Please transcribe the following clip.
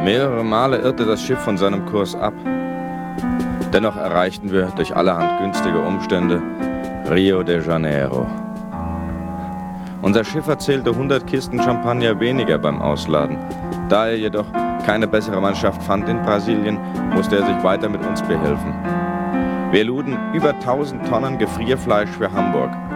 Mehrere Male irrte das Schiff von seinem Kurs ab. Dennoch erreichten wir durch allerhand günstige Umstände Rio de Janeiro. Unser Schiffer zählte 100 Kisten Champagner weniger beim Ausladen. Da er jedoch keine bessere Mannschaft fand in Brasilien, musste er sich weiter mit uns behelfen. Wir luden über 1000 Tonnen Gefrierfleisch für Hamburg.